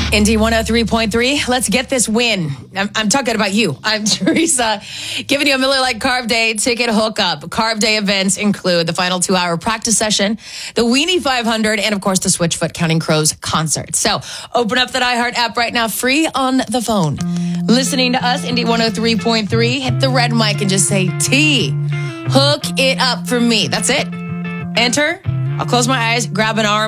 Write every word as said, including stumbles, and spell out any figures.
Indy one oh three point three. Let's get this win. I'm, I'm talking about you. I'm Teresa, giving you a Miller Lite Carb Day ticket hookup. Carb Day events include the final two-hour practice session, the Weenie five hundred, and, of course, the Switchfoot Counting Crows concert. So open up that iHeart app right now, free on the phone. Listening to us, Indy one oh three point three, hit the red mic and just say, T, hook it up for me. That's it. Enter. I'll close my eyes, grab an arm.